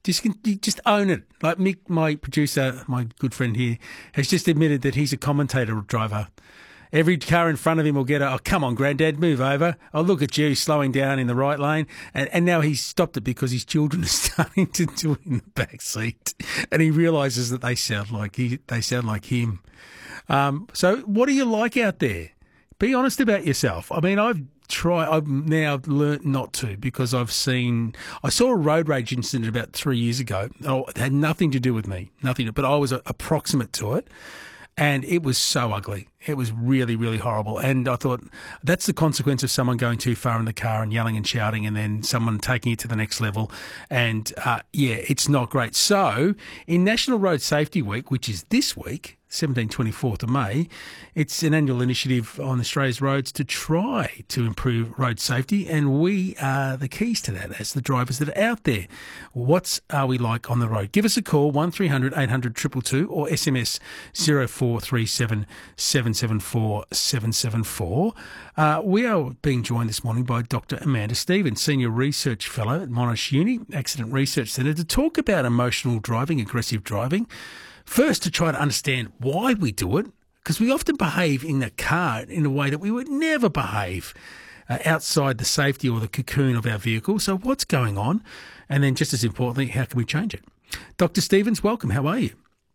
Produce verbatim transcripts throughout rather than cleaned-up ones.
Just you just own it. Like Mick, my producer, my good friend here, has just admitted that he's a commentator driver. Every car in front of him will get a, oh, come on, Granddad, move over. Oh, look at you slowing down in the right lane. And, and now he's stopped it because his children are starting to do it in the back seat. And he realises that they sound like he, they sound like him. Um, so what do you like out there? Be honest about yourself. I mean, I've tried, I've now learnt not to because I've seen, I saw a road rage incident about three years ago. Oh, it had nothing to do with me, nothing, but I was approximate to it. And it was so ugly. It was really, really horrible. And I thought that's the consequence of someone going too far in the car and yelling and shouting and then someone taking it to the next level. And, uh, yeah, it's not great. So in National Road Safety Week, which is this week, seventeenth, twenty-fourth of May, it's an annual initiative on Australia's roads to try to improve road safety, and we are the keys to that as the drivers that are out there. What are we like on the road? Give us a call, one three hundred eight hundred two two two, or S M S zero four three seven seven seven four seven seven four. Uh, we are being joined this morning by Doctor Amanda Stevens, Senior Research Fellow at Monash Uni Accident Research Centre, to talk about emotional driving, aggressive driving. First, to try to understand why we do it, because we often behave in the car in a way that we would never behave uh, outside the safety or the cocoon of our vehicle. So what's going on? And then just as importantly, how can we change it? Doctor Stevens, welcome. How are you?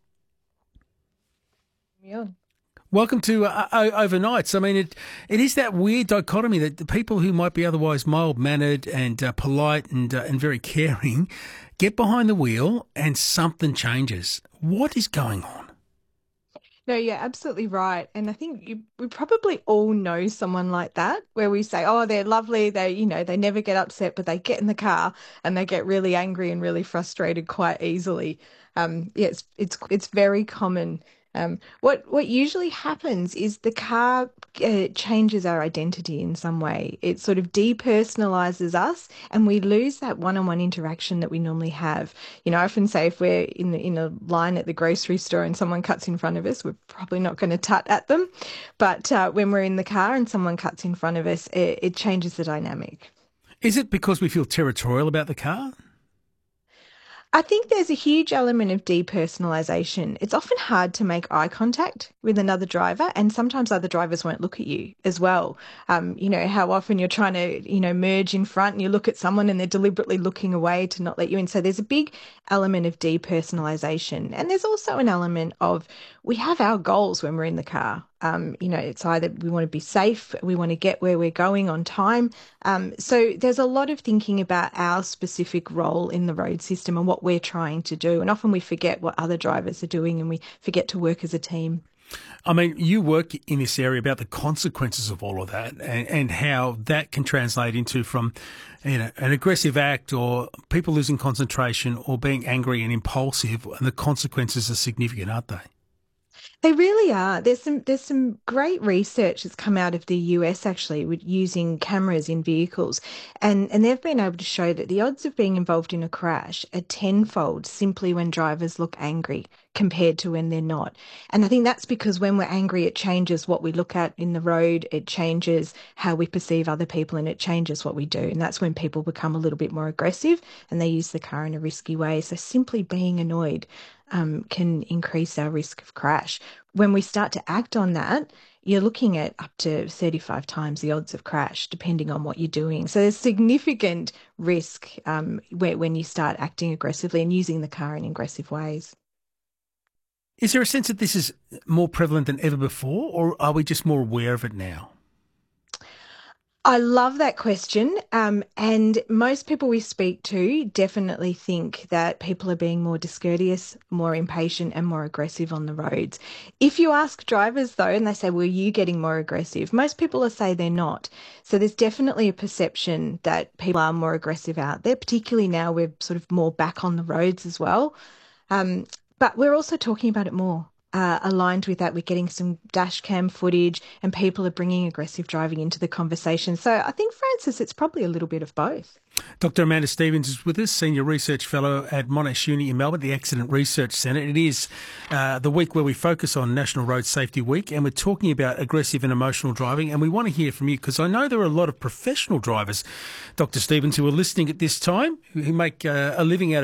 Yeah. Welcome to uh, o- Overnights. I mean, it it is that weird dichotomy that the people who might be otherwise mild-mannered and uh, polite and uh, and very caring get behind the wheel and something changes. What is going on? No, you're absolutely right. And I think you, we probably all know someone like that, where we say, oh, they're lovely. They, you know, they never get upset, but they get in the car and they get really angry and really frustrated quite easily. Um, yeah, it's, it's, it's very common. Um, what what usually happens is the car uh, changes our identity in some way. It sort of depersonalizes us, and we lose that one-on-one interaction that we normally have. You know, I often say if we're in the, in a line at the grocery store and someone cuts in front of us, we're probably not going to tut at them. But uh, when we're in the car and someone cuts in front of us, it, it changes the dynamic. Is it because we feel territorial about the car? I think there's a huge element of depersonalisation. It's often hard to make eye contact with another driver, and sometimes other drivers won't look at you as well. Um, you know, how often you're trying to, you know, merge in front and you look at someone and they're deliberately looking away to not let you in. So there's a big element of depersonalisation. And there's also an element of we have our goals when we're in the car. Um, you know, it's either we want to be safe, we want to get where we're going on time. Um, so there's a lot of thinking about our specific role in the road system and what we're trying to do. And often we forget what other drivers are doing and we forget to work as a team. I mean, you work in this area about the consequences of all of that and, and how that can translate into from, you know, an aggressive act or people losing concentration or being angry and impulsive, and the consequences are significant, aren't they? They really are. There's some there's some great research that's come out of the U S actually with using cameras in vehicles, and and they've been able to show that the odds of being involved in a crash are tenfold simply when drivers look angry compared to when they're not. And I think that's because when we're angry, it changes what we look at in the road, it changes how we perceive other people, and it changes what we do. And that's when people become a little bit more aggressive and they use the car in a risky way. So simply being annoyed um, can increase our risk of crash. When we start to act on that, you're looking at up to thirty-five times the odds of crash, depending on what you're doing. So there's significant risk um, where, when you start acting aggressively and using the car in aggressive ways. Is there a sense that this is more prevalent than ever before, or are we just more aware of it now? I love that question. Um, and most people we speak to definitely think that people are being more discourteous, more impatient and more aggressive on the roads. If you ask drivers, though, and they say, well, are you getting more aggressive? Most people will say they're not. So there's definitely a perception that people are more aggressive out there, particularly now we're sort of more back on the roads as well. Um, but we're also talking about it more. Uh, aligned with that, we're getting some dash cam footage and people are bringing aggressive driving into the conversation. So I think, Francis, it's probably a little bit of both. Doctor Amanda Stevens is with us, Senior Research Fellow at Monash Uni in Melbourne, the Accident Research Centre. It is uh, the week where we focus on National Road Safety Week, and we're talking about aggressive and emotional driving, and we want to hear from you because I know there are a lot of professional drivers, Doctor Stevens, who are listening at this time, who make uh, a living out of